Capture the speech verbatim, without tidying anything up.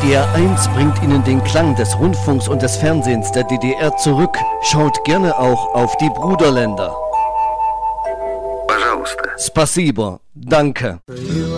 D R eins bringt Ihnen den Klang des Rundfunks und des Fernsehens der D D R zurück. Schaut gerne auch auf die Bruderländer. Spasibo, danke.